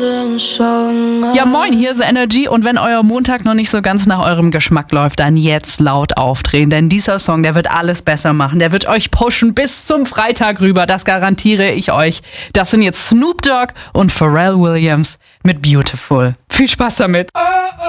Ja moin, hier ist Energy und wenn euer Montag noch nicht so ganz nach eurem Geschmack läuft, dann jetzt laut aufdrehen, denn dieser Song, der wird alles besser machen, der wird euch pushen bis zum Freitag rüber, das garantiere ich euch. Das sind jetzt Snoop Dogg und Pharrell Williams mit Beautiful. Viel Spaß damit.